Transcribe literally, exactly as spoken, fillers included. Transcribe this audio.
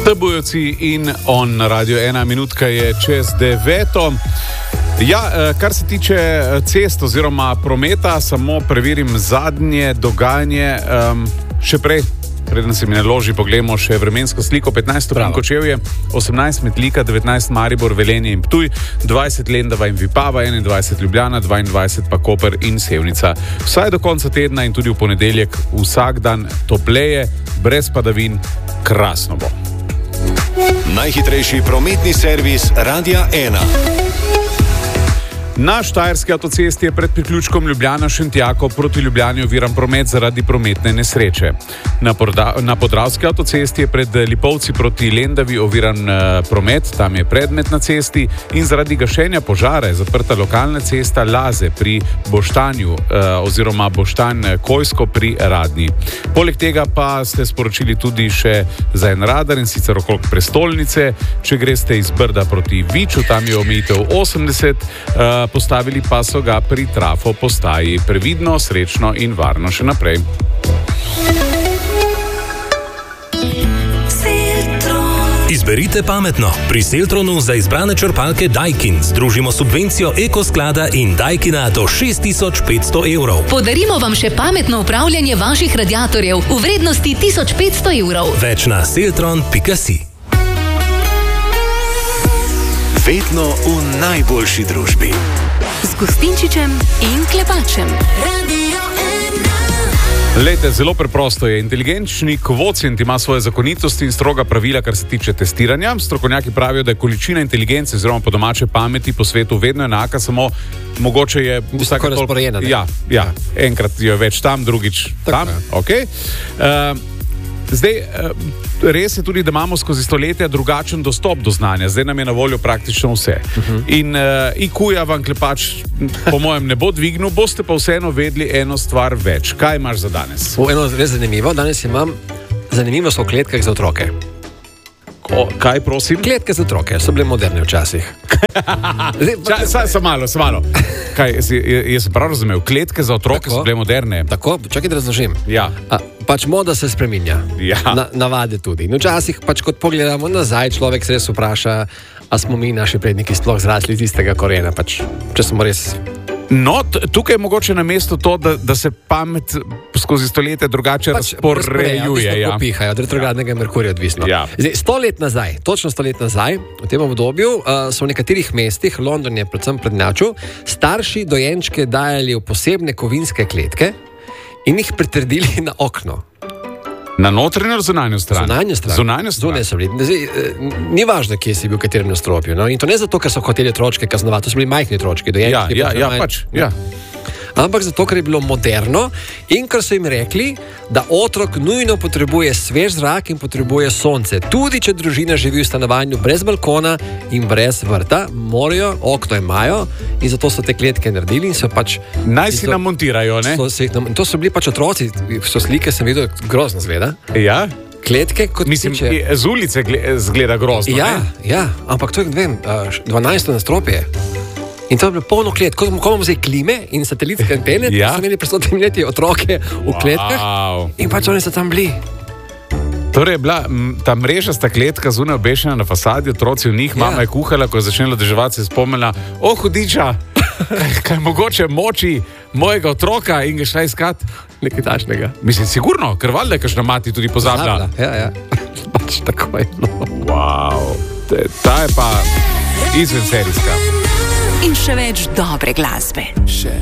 Tebujevci in on na Radio ena, minutka je čez deveto. Ja, kar se tiče cest oziroma prometa, samo preverim zadnje dogajanje. Um, še prej, preden se mi naloži, pogledamo še vremensko sliko. petnajst stopinj Kočevje, osemnajst Metlika, devetnajst Maribor, Velenje in Ptuj, dvajset Lendava in Vipava, enaindvajset Ljubljana, dvaindvajset pa Koper in Sevnica. Vsaj do konca tedna in tudi v ponedeljek vsak dan topleje, brez padavin, krasno bo. Najhitrejši prometni servis Radia ena. Na štajerski avtocesti je pred priključkom Ljubljana-Šentjako proti Ljubljani oviran promet zaradi prometne nesreče. Na, porda, na podravski avtocesti je pred Lipovci proti Lendavi oviran uh, promet, tam je predmet na cesti in zaradi gašenja požara je zaprta lokalna cesta Laze pri Boštanju uh, oziroma Boštanj-Kojsko pri Radnji. Poleg tega pa ste sporočili tudi še za en radar in sicer okrog prestolnice. Če greste iz Brda proti Viču, tam je omejitev osemdeset, uh, postavili pa so ga pri trafo postaji. Previdno, srečno in varno še naprej. Izberite pametno. Pri Seltronu za izbrane črpalke Daikin združimo subvencijo Ekosklada in Daikina do šest tisoč petsto evrov. Podarimo vam še pametno upravljanje vaših radiatorjev v vrednosti tisoč petsto evrov. Več na seltron pika si. Vedno v najboljši družbi. Z Gustinčičem in Klepačem. Lejte, zelo preprosto je. Inteligenčni kvocient ima svoje zakonitosti in stroga pravila, kar se tiče testiranja. Strokovnjaki pravijo, da je količina inteligence oziroma po domače pameti po svetu vedno enaka, samo mogoče je vsaka razporejena. Ja, ja, enkrat jo več tam, drugič tam. Okay. Uh, Zdaj, res je tudi, da imamo skozi stoletja drugačen dostop do znanja. Zdaj nam je na voljo praktično vse. Uh-huh. In uh, I Q-ja vam Klepač po mojem ne bo dvignil, boste pa vseeno vedeli eno stvar več. Kaj imaš za danes? O, eno res zanimivo. Danes imam zanimivo so o kletkah za otroke. O, kaj, prosim? Kletke za otroke, so bile moderne včasih. Samo malo, samo malo. Kaj, jaz sem prav razumel, kletke za otroke tako, so bile moderne. Tako, čakaj, da razložim. Ja. A, pač moda se spreminja. Ja. Na, navade tudi. In včasih, pač kot pogledamo nazaj, človek se res vpraša, a smo mi, naši predniki, sploh zrasli iz istega korena. Pač, če smo res... No, tukaj je mogoče na mesto to, da, da se pamet skozi stoletja drugače pač razporejuje. Ja, pihajo, od retrogradnega Merkurja odvisno. Ja. Zdaj, sto let nazaj, točno sto let nazaj, v tem obdobju, uh, so v nekaterih mestih, London je predvsem prednjačil, starši dojenčke dajali v posebne kovinske kletke in jih pritrdili na okno. Na notranjo ali zunanjo stran? Zunanjo stran. Zunanjo stran. Zunaj so bili. Zdaj, ni važno, kje si bil, v katerem nastropju. No? In to ne zato, ker so hoteli otročke kaznovati, to so bili majhni otročki. Ja, ja, ja, pač. Ja. Ampak zato, ker je bilo moderno in ker so jim rekli, da otrok nujno potrebuje svež zrak in potrebuje sonce. Tudi, če družina živi v stanovanju brez balkona in brez vrta, morajo, okno imajo in zato so te kletke naredili in so pač... Naj si nam montirajo, ne? So, se, to so bili pač otroci, so slike, sem videl, grozno zgleda. Ja? Kletke, kot mislim, tiče... z ulice zgleda grozno, ja, ne? Ja, ampak to je, ne vem, dvanajsto nastropje. In to je bilo polno klet, ko imamo zdaj klime in satelitske antene, ja. So imeli prestotne leti otroke v kletkah wow. In pač oni so tam bili. Torej je bila ta mrežasta kletka zunaj obešena na fasadi, otroci v njih, ja. Mama je kuhala, ko je začela deževati, se je spomnila, o hudiča, kaj, kaj mogoče moči mojega otroka in ga šla iskat. Nekaj tačnega. Mislim, sigurno, ker valjda je kakšna mati tudi pozabila. Ja, ja, pač tako je. No. Wow. Ta je pa izven serijska. In še več dobre glasbe. Še